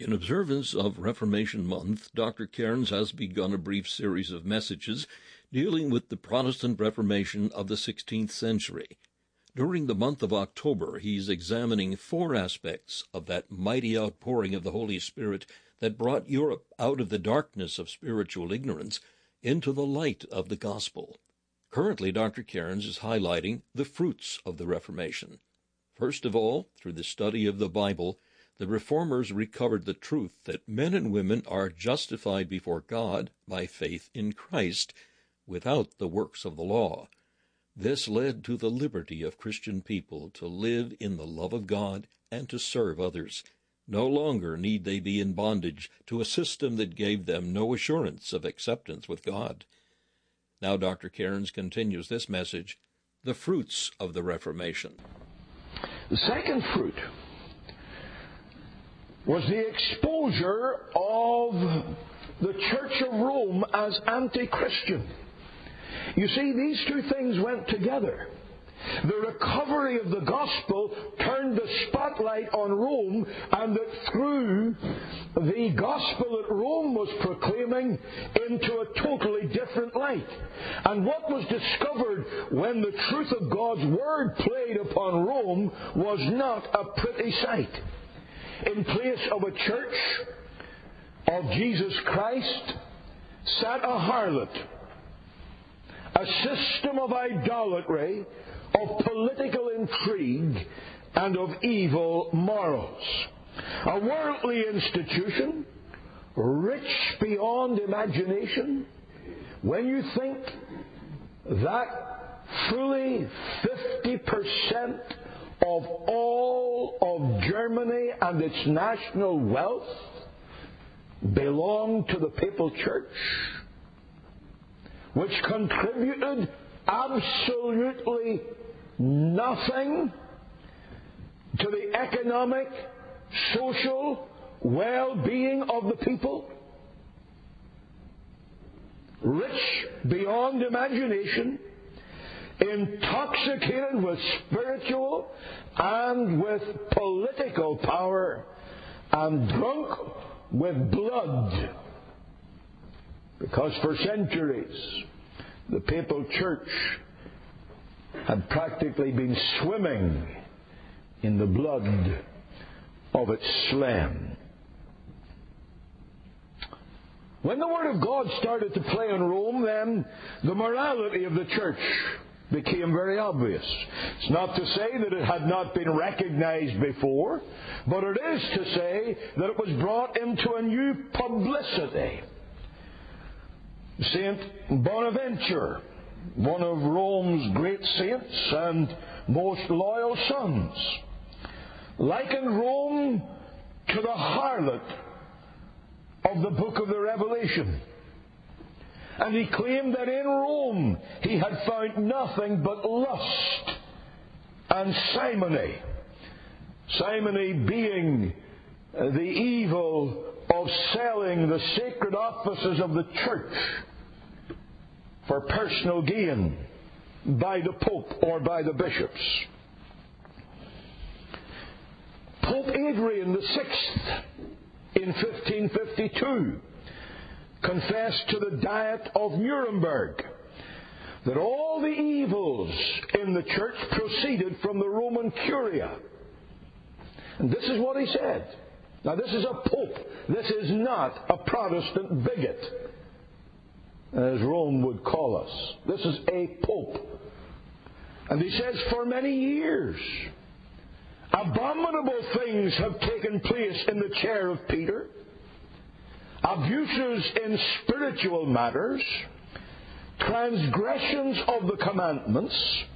In observance of Reformation Month, Dr. Cairns has begun a brief series of messages dealing with the Protestant Reformation of the 16th century. During the month of October, he's examining 4 aspects of that mighty outpouring of the Holy Spirit that brought Europe out of the darkness of spiritual ignorance into the light of the gospel. Currently, Dr. Cairns is highlighting the fruits of the Reformation. First of all, through the study of the Bible, the Reformers recovered the truth that men and women are justified before God by faith in Christ without the works of the law. This led to the liberty of Christian people to live in the love of God and to serve others. No longer need they be in bondage to a system that gave them no assurance of acceptance with God. Now Dr. Cairns continues this message, the fruits of the Reformation. The second fruit was the exposure of the Church of Rome as anti-Christian. You see, these two things went together. The recovery of the gospel turned the spotlight on Rome, and that through the gospel that Rome was proclaiming into a totally different light. And what was discovered when the truth of God's Word played upon Rome was not a pretty sight. In place of a church of Jesus Christ sat a harlot, a system of idolatry, of political intrigue, and of evil morals. A worldly institution, rich beyond imagination. When you think that fully 50% of all of Germany and its national wealth belonged to the Papal Church, which contributed absolutely nothing to the economic, social well-being of the people. Rich beyond imagination, intoxicated with spiritual and with political power, and drunk with blood. Because for centuries, the Papal Church had practically been swimming in the blood of its slain. When the Word of God started to play in Rome, then the morality of the church became very obvious. It's not to say that it had not been recognized before, but it is to say that it was brought into a new publicity. Saint Bonaventure, one of Rome's great saints and most loyal sons, likened Rome to the harlot of the book of the Revelation. And he claimed that in Rome he had found nothing but lust and simony. Simony being the evil of selling the sacred offices of the church for personal gain by the Pope or by the bishops. Pope Adrian VI in 1552 confessed to the Diet of Nuremberg that all the evils in the church proceeded from the Roman Curia. And this is what he said. Now, this is a pope. This is not a Protestant bigot, as Rome would call us. This is a pope. And he says, for many years, abominable things have taken place in the chair of Peter. Abuses in spiritual matters, transgressions of the commandments,